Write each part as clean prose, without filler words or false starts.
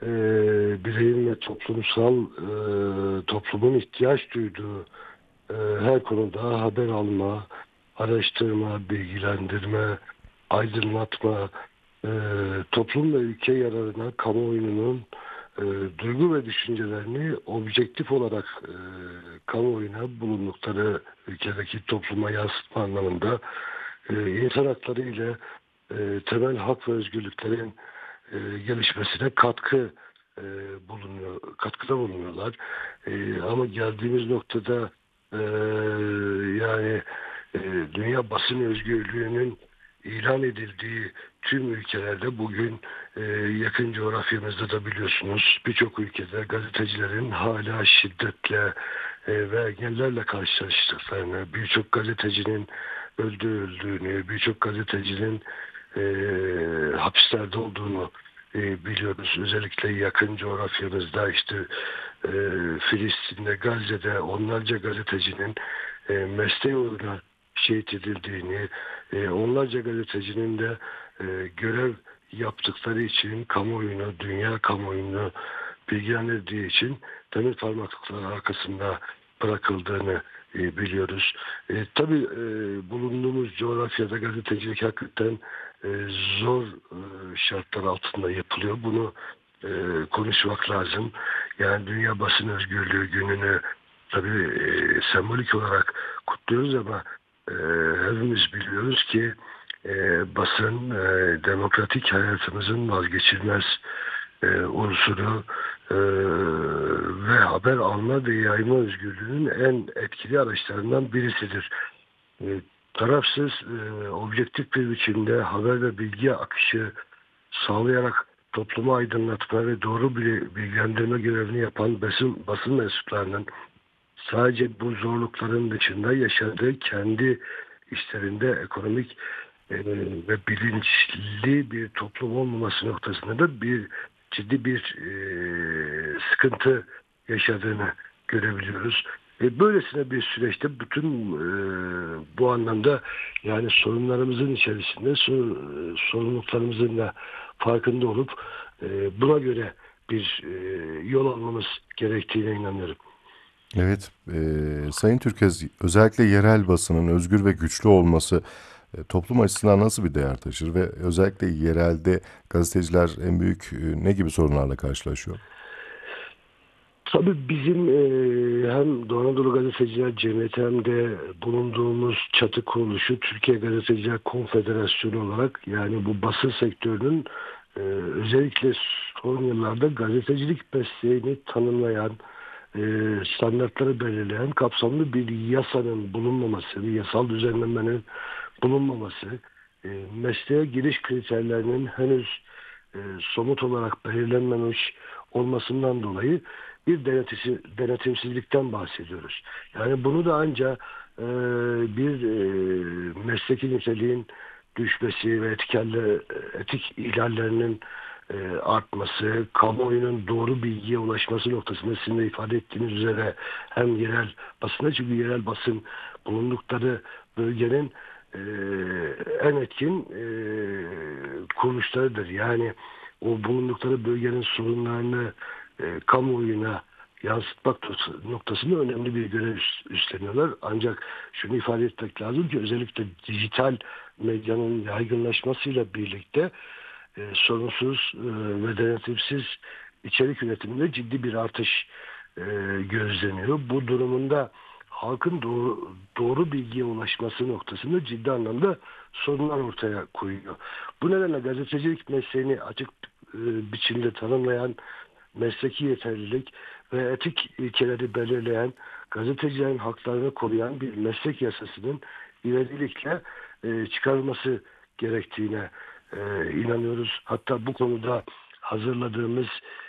bireyin ve toplumun ihtiyaç duyduğu her konuda haber alma, araştırma, bilgilendirme, aydınlatma, e, toplum ve ülke yararına kamuoyunun e, duygu ve düşüncelerini objektif olarak kamuoyuna bulundukları ülkedeki topluma yansıtma anlamında insan hakları ile temel hak ve özgürlüklerin gelişmesine e, katkıda bulunuyorlar. Ama geldiğimiz noktada e, yani e, dünya basın özgürlüğünün ilan edildiği tüm ülkelerde bugün yakın coğrafyamızda da biliyorsunuz birçok ülkede gazetecilerin hala şiddetle ve engellerle karşılaştıklarını, birçok gazetecinin öldürüldüğünü, birçok gazetecinin hapislerde olduğunu biliyoruz. Özellikle yakın coğrafyamızda işte e, Filistin'de, Gazze'de onlarca gazetecinin mesleği uğruna şehit edildiğini, onlarca gazetecinin de görev yaptıkları için kamuoyunu, dünya kamuoyunu bilgilendirdiği için demir parmaklıklar arkasında bırakıldığını biliyoruz. Tabii bulunduğumuz coğrafyada gazetecilik hakikaten e, zor şartlar altında yapılıyor. Bunu konuşmak lazım. Yani Dünya Basın Özgürlüğü Günü'nü tabii sembolik olarak kutluyoruz ama e, hepimiz biliyoruz ki basın demokratik hayatımızın vazgeçilmez unsuru e, ve haber alma ve yayma özgürlüğünün en etkili araçlarından birisidir. E, Tarafsız, objektif bir biçimde haber ve bilgi akışı sağlayarak toplumu aydınlatma ve doğru bilgilendirme görevini yapan basın mensuplarının sadece bu zorlukların dışında yaşadığı kendi işlerinde ekonomik ve bilinçli bir toplum olmaması noktasında da ciddi bir sıkıntı yaşadığını görebiliyoruz. Böylesine bir süreçte bütün bu anlamda yani sorunlarımızın içerisinde sorumluluklarımızın da farkında olup buna göre bir yol almamız gerektiğine inanıyorum. Evet, Sayın Türkez, özellikle yerel basının özgür ve güçlü olması toplum açısından nasıl bir değer taşır ve özellikle yerelde gazeteciler en büyük ne gibi sorunlarla karşılaşıyor? Tabii bizim hem Doğu Anadolu Gazeteciler Cemiyeti hem de bulunduğumuz çatı kuruluşu Türkiye Gazeteciler Konfederasyonu olarak yani bu basın sektörünün özellikle son yıllarda gazetecilik mesleğini tanımlayan, e, standartları belirleyen kapsamlı bir yasanın bulunmaması, bir yasal düzenlemenin bulunmaması, mesleğe giriş kriterlerinin henüz somut olarak belirlenmemiş olmasından dolayı bir denetimsizlikten bahsediyoruz. Yani bunu da ancak bir mesleki niteliğin düşmesi ve etik ihlallerinin artması, kamuoyunun doğru bilgiye ulaşması noktasında sizin de ifade ettiğiniz üzere hem yerel basına çünkü yerel basın bulundukları bölgenin e, en etkin kuruluşlarıdır. Yani o bulundukları bölgenin sorunlarını kamuoyuna yansıtmak noktasında önemli bir görev üstleniyorlar. Ancak şunu ifade etmek lazım ki özellikle dijital medyanın yaygınlaşmasıyla birlikte sorunsuz ve denetimsiz içerik üretiminde ciddi bir artış e, gözleniyor. Bu durumunda halkın doğru bilgiye ulaşması noktasında ciddi anlamda sorunlar ortaya koyuyor. Bu nedenle gazetecilik mesleğini açık biçimde tanımlayan mesleki yeterlilik ve etik ilkeleri belirleyen, gazetecilerin haklarını koruyan bir meslek yasasının ivedilikle çıkarılması gerektiğine inanıyoruz. Hatta bu konuda hazırladığımız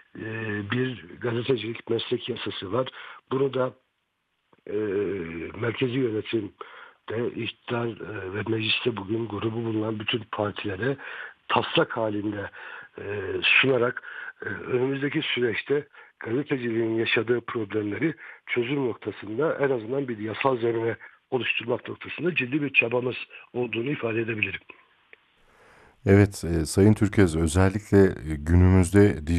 bir gazetecilik meslek yasası var. Bunu da e, merkezi yönetimde iktidar ve mecliste bugün grubu bulunan bütün partilere taslak halinde sunarak önümüzdeki süreçte gazeteciliğin yaşadığı problemleri çözüm noktasında en azından bir yasal zemine oluşturmak noktasında ciddi bir çabamız olduğunu ifade edebilirim. Evet, Sayın Türkez, özellikle günümüzde